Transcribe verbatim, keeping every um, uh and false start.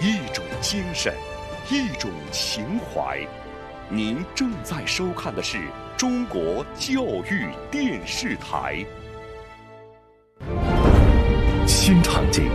一种精神，一种情怀。您正在收看的是中国教育电视台。新场景